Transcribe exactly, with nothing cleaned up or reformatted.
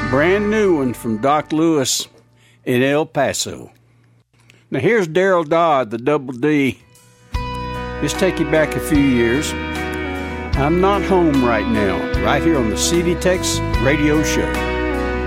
Brand new one from Doc Lewis in El Paso. Now here's Daryl Dodd, the Double D. Let's take you back a few years. I'm not home right now, right here on the C D Tex Radio Show.